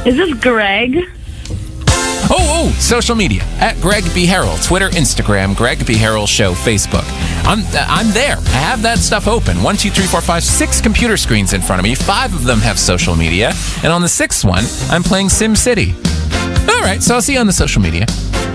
Is this Greg? Social media at Greg B. Harrell, Twitter, Instagram, Greg B. Harrell Show, Facebook. I'm there. I have that stuff open. 1, 2, 3, 4, 5, 6 computer screens in front of me. 5 of them have social media, and on the 6th one, I'm playing SimCity. All right, so I'll see you on the social media.